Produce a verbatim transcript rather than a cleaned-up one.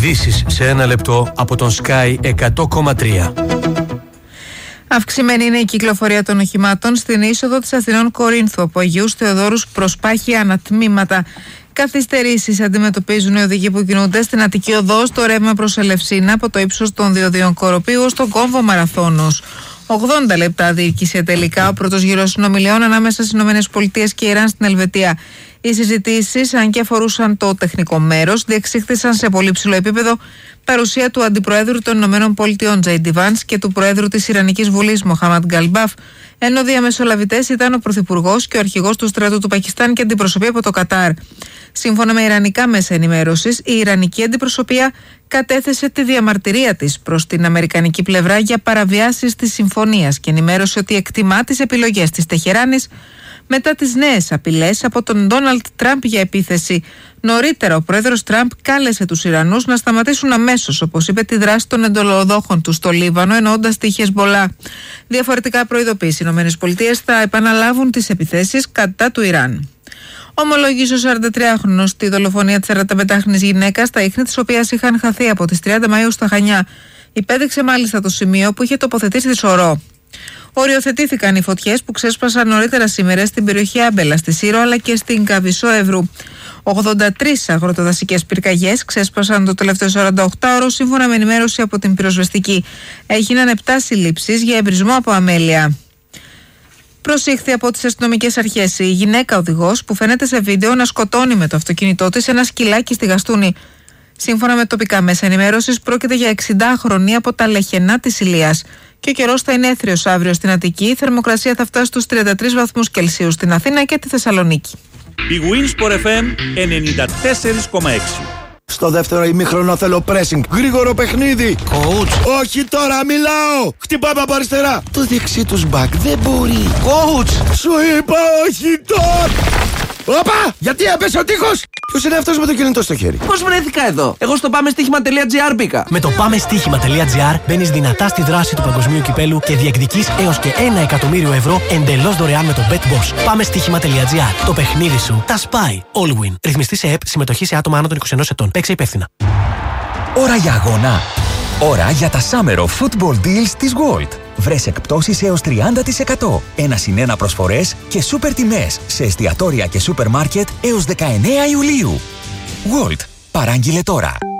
Ειδήσεις σε ένα λεπτό από τον Sky εκατό κόμμα τρία. Αυξημένη είναι η κυκλοφορία των οχημάτων στην είσοδο της Αθηνών Κορίνθου από Αγίους Θεοδόρους προς Πάχη ανατμήματα. Καθυστερήσεις αντιμετωπίζουν οι οδηγοί που κινούνται στην Αττική Οδό στο ρεύμα προς Ελευσίνα από το ύψος των διοδίων Κοροπίου στον κόμβο Μαραθώνος. ογδόντα λεπτά διήρκησε τελικά ο πρώτος γύρος συνομιλιών ανάμεσα στις ΗΠΑ και Ιράν στην Ελβετία. Οι συζητήσεις, αν και αφορούσαν το τεχνικό μέρος, διεξήχθησαν σε πολύ ψηλό επίπεδο παρουσία του Αντιπροέδρου των ΗΠΑ Τζέι Ντι Βάνς και του Προέδρου της Ιρανικής Βουλής Μοχάμαντ Γκαλμπάφ, ενώ διαμεσολαβητές ήταν ο Πρωθυπουργός και ο Αρχηγός του Στρατού του Πακιστάν και αντιπροσωπεία από το Κατάρ. Σύμφωνα με ιρανικά μέσα ενημέρωσης, η Ιρανική αντιπροσωπεία κατέθεσε τη διαμαρτυρία της προς την αμερικανική πλευρά για παραβιάσεις της συμφωνίας και ενημέρωσε ότι εκτιμά τις επιλογές της Τεχεράνης μετά τις νέες απειλές από τον Ντόναλντ Τραμπ για επίθεση. Νωρίτερα, ο πρόεδρος Τραμπ κάλεσε τους Ιρανούς να σταματήσουν αμέσως, όπως είπε, τη δράση των εντολοδόχων του στο Λίβανο, εννοώντας τη Χεσμπολά. Διαφορετικά, προειδοποίησε, οι ΗΠΑ θα επαναλάβουν τις επιθέσεις κατά του Ιράν. Ομολογήσε ο σαραντατριάχρονος στη δολοφονία της σαρανταπεντάχρονης γυναίκας, τα ίχνη της οποίας είχαν χαθεί από τις τριάντα Μαΐου στα Χανιά. Υπέδειξε μάλιστα το σημείο που είχε τοποθετήσει τη σωρό. Οριοθετήθηκαν οι φωτιές που ξέσπασαν νωρίτερα σήμερα στην περιοχή Άμπελα, στη Σύρο αλλά και στην Καβισό Εύρου. ογδόντα τρεις αγροτοδασικές πυρκαγιές ξέσπασαν το τελευταίο σαρανταοκτάωρο σύμφωνα με ενημέρωση από την πυροσβεστική. Έγιναν επτά συλλήψεις για εμπρισμό από αμέλεια. Προσήχθη από τις αστυνομικές αρχές η γυναίκα οδηγός που φαίνεται σε βίντεο να σκοτώνει με το αυτοκίνητό της ένα σκυλάκι στη Γαστούνη. Σύμφωνα με τοπικά μέσα ενημέρωσης, πρόκειται για εξηντάχρονη από τα Λεχενά της Ηλίας. Και ο καιρός θα είναι έθριος αύριο στην Αττική. Η θερμοκρασία θα φτάσει στους τριάντα τρεις βαθμούς Κελσίου στην Αθήνα και τη Θεσσαλονίκη. Η Winsport εφ εμ ενενήντα τέσσερα κόμμα έξι. Στο δεύτερο ημίχρονο θέλω pressing. Γρήγορο παιχνίδι. Coach. Όχι τώρα, μιλάω. Χτυπάμε από αριστερά. Το δεξί τους μπακ δεν μπορεί. Coach. Σου είπα όχι τώρα. Όπα! Γιατί έπεσε ο τείχος! Ποιος είναι αυτός με το κινητό στο χέρι? Πώς βρέθηκα εδώ? Εγώ στο πάμεστίχημα.gr μπήκα. Με το πάμεστίχημα.gr μπαίνεις δυνατά στη δράση του παγκοσμίου κυπέλου και διεκδικείς έως και ένα εκατομμύριο ευρώ εντελώς δωρεάν με το BetBoss. Πάμεστίχημα.gr. Το παιχνίδι σου τα σπάει. All win. Ρυθμιστή σε ΕΠ, συμμετοχή σε άτομα άνω των είκοσι ενός ετών. Παίξε υπεύθυνα. Ώρα για αγώνα. Ώρα για τα Summer of Football Deals της Gold. Βρες εκπτώσεις έως τριάντα τοις εκατό. Ένα συν ένα προσφορές και σούπερ τιμές σε εστιατόρια και σούπερ μάρκετ έως δεκαεννέα Ιουλίου. Gold. Παράγγειλε τώρα.